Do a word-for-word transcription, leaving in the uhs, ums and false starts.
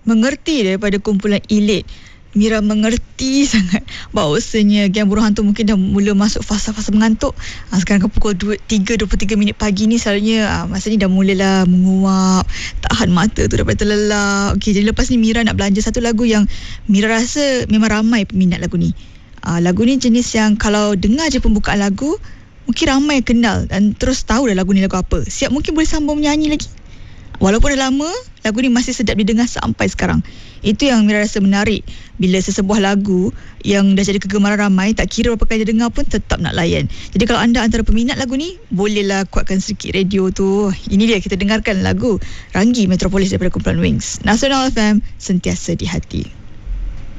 mengerti daripada kumpulan Elite. Mira mengerti sangat bahawasanya Geng Burung Hantu mungkin dah mula masuk fasa-fasa mengantuk. Ha, sekarang ke pukul tiga dua puluh tiga minit pagi ni selalunya ha, masa ni dah mulalah menguap, tahan mata tu daripada terlelap. Okey, jadi lepas ni Mira nak belanja satu lagu yang Mira rasa memang ramai peminat lagu ni. Ha, lagu ni jenis yang kalau dengar je pembukaan lagu mungkin ramai kenal dan terus tahu dah lagu ni lagu apa. Siap mungkin boleh sambung menyanyi lagi. Walaupun dah lama, lagu ni masih sedap didengar sampai sekarang. Itu yang Mira rasa menarik. Bila sesebuah lagu yang dah jadi kegemaran ramai, tak kira berapa kali dia dengar pun tetap nak layan. Jadi kalau anda antara peminat lagu ni, bolehlah kuatkan sedikit radio tu. Ini dia, kita dengarkan lagu Ranggi Metropolis daripada kumpulan Wings. Nasional F M, sentiasa di hati.